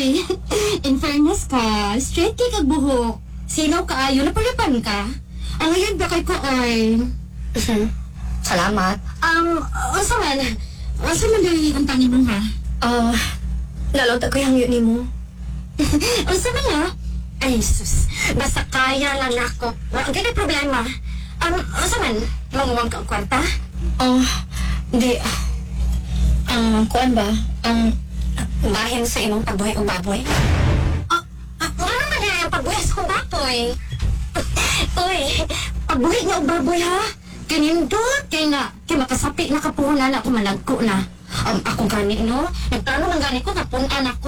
Uy, in fairness ka, straight kay kag buhok. Sinaw ka ayo, napalapan ka. Ang ngayon ba kay ko, oy? Salamat. Asa man? Asa man dahil ang tangin mo, ha? Lalawta ko yung yun mo. Asa man, ha? Ay, sus. Basta kaya lang ako. Ang ganyan problema. Asa man? Manguwang ka ang kwarta? Hindi. Kuan ba? Bahin sa imong pagbuhay o baboy? Ano man na ang pagbuhay sa kong baboy? Uy, pagbuhay niya ang baboy, ha? Kanindot, kay makasapi na kapuhunan ako malagko na. Akong gani, no? Nagplano ng gani ko, kapunan ako.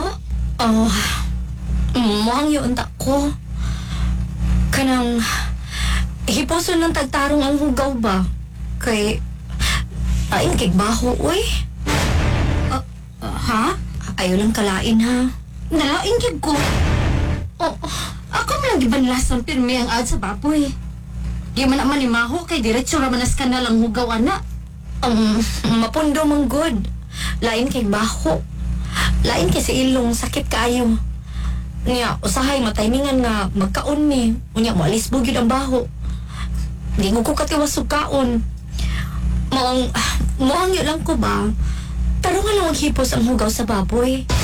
Muhang yun tak ko. Kanang hiposon ng tagtarong ang hugaw ba? Kay ain kay baho, uy. Ha? Ayaw lang kalain, ha? Nalain kid ko. Ako man ang gibanlasan pirmi ang ad sa baboy. Di man naman limaho kay diretso raman as kanal ang hugaw ana. Mapundo mang good. Lain kay baho. Lain kay sa ilong sakit kaayo. Niya, usahay mataymingan nga magkaon ni. Unya, maalis bugid ang baho. Di ko katiwas sukaon. Muang yun lang ko ba? Tarungan lang maghipos ang hugaw sa baboy.